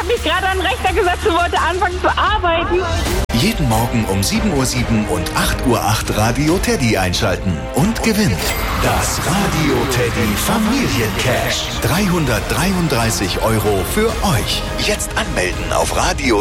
habe mich gerade an den Rechner gesetzt und wollte anfangen zu arbeiten. Jeden Morgen um 7:07 Uhr und 8:08 Uhr Radio Teddy einschalten und gewinnt das Radio Teddy Familiencash. 333 € für euch. Jetzt anmelden auf Radio